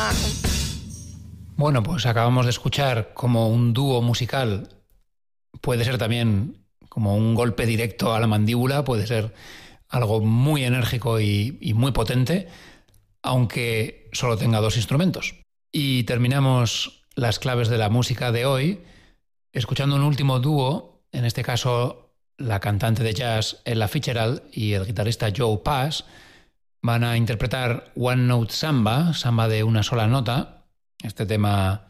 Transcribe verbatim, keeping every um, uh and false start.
Bueno, pues acabamos de escuchar como un dúo musical puede ser también como un golpe directo a la mandíbula, puede ser algo muy enérgico y, y muy potente, aunque solo tenga dos instrumentos. Y terminamos las claves de la música de hoy escuchando un último dúo, en este caso la cantante de jazz Ella Fitzgerald y el guitarrista Joe Pass van a interpretar One Note Samba, samba de una sola nota. Este tema